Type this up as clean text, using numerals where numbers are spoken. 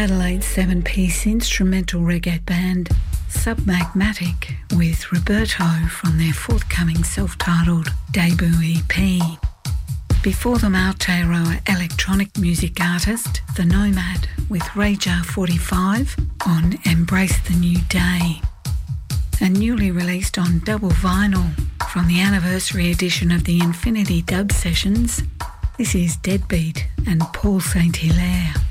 Adelaide 7-piece instrumental reggae band Submagmatic with Roberto from their forthcoming self-titled debut EP. Before them, Aotearoa electronic music artist The Nomad with Rajar 45 on Embrace the New Day. And newly released on double vinyl from the anniversary edition of the Infinity Dub Sessions, this is Deadbeat and Paul St. Hilaire.